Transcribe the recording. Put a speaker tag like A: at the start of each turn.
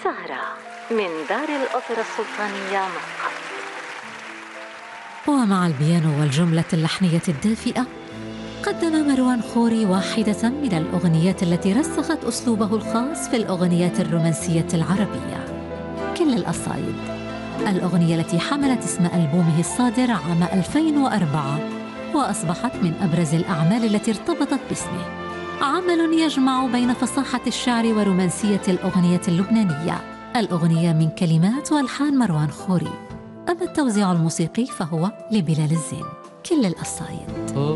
A: سهرة من دار الأوبرا السلطانية مسقط.
B: ومع البيانو والجملة اللحنية الدافئة، قدم مروان خوري واحدة من الأغنيات التي رسخت أسلوبه الخاص في الأغنيات الرومانسية العربية، كل القصايد، الأغنية التي حملت اسم ألبومه الصادر عام 2004 وأصبحت من أبرز الأعمال التي ارتبطت باسمه، عمل يجمع بين فصاحة الشعر ورومانسية الأغنية اللبنانية. الأغنية من كلمات وألحان مروان خوري، أما التوزيع الموسيقي فهو لبلال الزين. كل القصايد.